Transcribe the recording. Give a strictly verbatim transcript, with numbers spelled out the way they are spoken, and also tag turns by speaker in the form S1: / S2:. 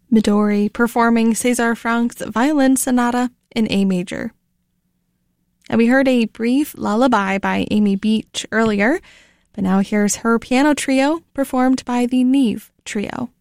S1: Midori performing César Franck's Violin Sonata in A major. And we heard a brief lullaby by Amy Beach earlier, but now here's her piano trio performed by the Neve Trio.